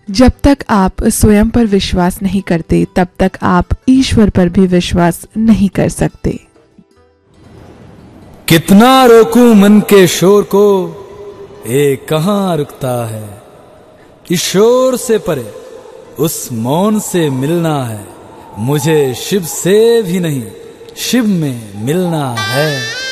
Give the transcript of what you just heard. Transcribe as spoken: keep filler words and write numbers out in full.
जब तक आप स्वयं पर विश्वास नहीं करते तब तक आप ईश्वर पर भी विश्वास नहीं कर सकते। कितना रोकूं मन के शोर को, ये कहाँ रुकता है। इस शोर से परे उस मौन से मिलना है, मुझे शिव से भी नहीं शिव में मिलना है।